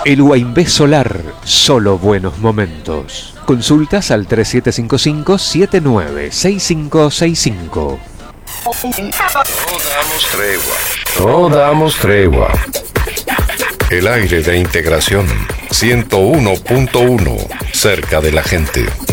El Huaynvé Solar, solo buenos momentos. Consultas al 3755-796565. No damos tregua. El aire de integración 101.1, cerca de la gente.